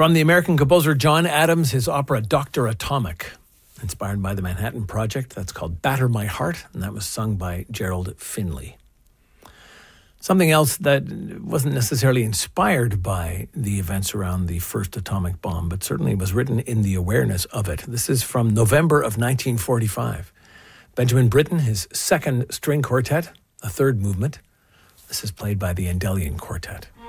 From the American composer John Adams, his opera Dr. Atomic, inspired by the Manhattan Project. That's called Batter My Heart, and that was sung by Gerald Finley. Something else that wasn't necessarily inspired by the events around the first atomic bomb, but certainly was written in the awareness of it. This is from November of 1945. Benjamin Britten, his second string quartet, a third movement. This is played by the Endellian Quartet.